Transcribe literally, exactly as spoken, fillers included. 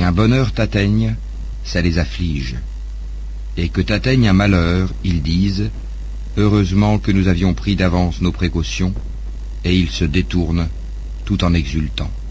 Qu'un bonheur t'atteigne, ça les afflige. Et que t'atteigne un malheur, ils disent « Heureusement que nous avions pris d'avance nos précautions », et ils se détournent tout en exultant.